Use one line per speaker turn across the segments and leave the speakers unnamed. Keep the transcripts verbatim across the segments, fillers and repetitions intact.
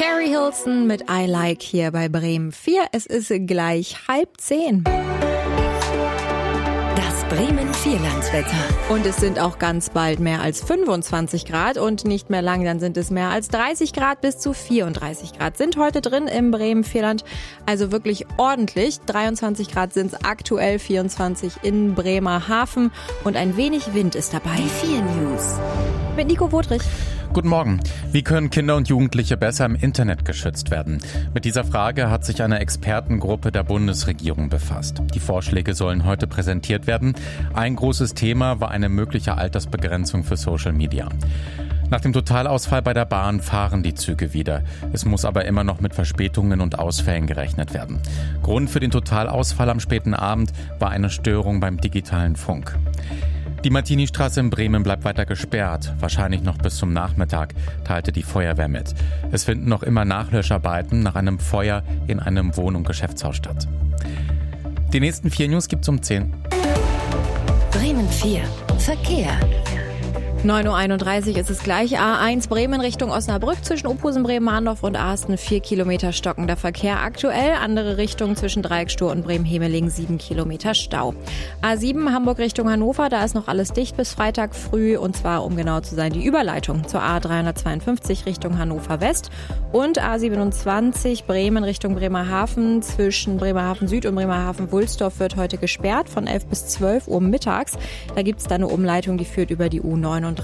Carrie Hilson mit I Like hier bei Bremen vier. Es ist gleich halb zehn.
Das Bremen vier Landswetter.
Und es sind auch ganz bald mehr als fünfundzwanzig Grad und nicht mehr lang, dann sind es mehr als dreißig Grad bis zu vierunddreißig Grad. Sind heute drin im Bremen Vierland, also wirklich ordentlich. dreiundzwanzig Grad sind es aktuell, vierundzwanzig in Bremerhaven und ein wenig Wind ist dabei.
Die vier News.
Mit Nico Wodrich.
Guten Morgen. Wie können Kinder und Jugendliche besser im Internet geschützt werden? Mit dieser Frage hat sich eine Expertengruppe der Bundesregierung befasst. Die Vorschläge sollen heute präsentiert werden. Ein großes Thema war eine mögliche Altersbegrenzung für Social Media. Nach dem Totalausfall bei der Bahn fahren die Züge wieder. Es muss aber immer noch mit Verspätungen und Ausfällen gerechnet werden. Grund für den Totalausfall am späten Abend war eine Störung beim digitalen Funk. Die Martini-Straße in Bremen bleibt weiter gesperrt, wahrscheinlich noch bis zum Nachmittag, teilte die Feuerwehr mit. Es finden noch immer Nachlöscharbeiten nach einem Feuer in einem Wohn- und Geschäftshaus statt. Die nächsten vier News gibt's um zehn.
Bremen vier. Verkehr.
neun Uhr einunddreißig ist es gleich. A eins Bremen Richtung Osnabrück zwischen Ophusen, Bremen-Mahndorf und Asten vier Kilometer stockender Verkehr aktuell. Andere Richtung zwischen Dreieckstur und Bremen-Hemeling sieben Kilometer Stau. A sieben Hamburg Richtung Hannover, da ist noch alles dicht bis Freitag früh und zwar, um genau zu sein, die Überleitung zur A dreihundertzweiundfünfzig Richtung Hannover West und A siebenundzwanzig Bremen Richtung Bremerhaven zwischen Bremerhaven Süd und Bremerhaven Wulsdorf wird heute gesperrt von elf bis zwölf Uhr mittags. Da gibt es dann eine Umleitung, die führt über die U neununddreißig.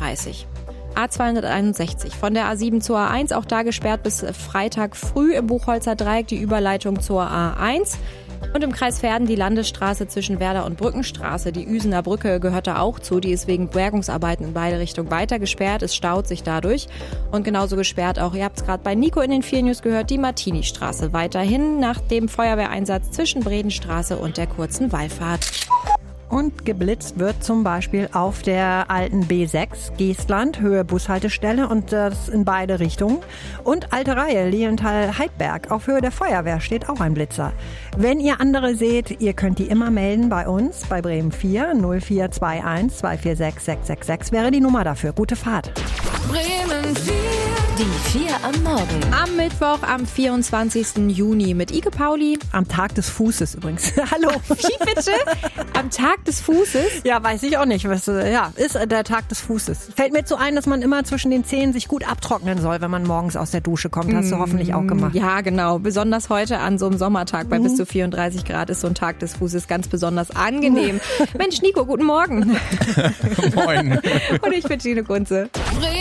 A zweihunderteinundsechzig von der A sieben zur A eins, auch da gesperrt bis Freitag früh im Buchholzer Dreieck die Überleitung zur A eins. Und im Kreis Verden die Landesstraße zwischen Werder und Brückenstraße. Die Üsener Brücke gehört da auch zu. Die ist wegen Bergungsarbeiten in beide Richtungen weiter gesperrt. Es staut sich dadurch. Und genauso gesperrt auch, ihr habt es gerade bei Nico in den vier News gehört, die Martini-Straße. Weiterhin nach dem Feuerwehreinsatz zwischen Bredenstraße und der kurzen Wallfahrt.
Und geblitzt wird zum Beispiel auf der alten B sechs Geestland, Höhe Bushaltestelle und das in beide Richtungen. Und alte Reihe, Lienthal-Heidberg, auf Höhe der Feuerwehr steht auch ein Blitzer. Wenn ihr andere seht, ihr könnt die immer melden bei uns, bei Bremen vier null vier zwei eins zwei vier sechs sechs sechs sechs wäre die Nummer dafür. Gute Fahrt.
Bremen vier. Die vier am Morgen.
Am Mittwoch, am vierundzwanzigsten Juni mit Ike Pauli.
Am Tag des Fußes übrigens. Hallo.
Wie bitte? Am Tag des Fußes?
Ja, weiß ich auch nicht. Was, ja, ist der Tag des Fußes. Fällt mir so ein, dass man immer zwischen den Zehen sich gut abtrocknen soll, wenn man morgens aus der Dusche kommt. Hast du hoffentlich auch gemacht.
Ja, genau. Besonders heute an so einem Sommertag bei mhm. bis zu vierunddreißig Grad ist so ein Tag des Fußes ganz besonders angenehm. Mensch, Nico, guten Morgen.
Moin.
Und ich bin Gine Kunze.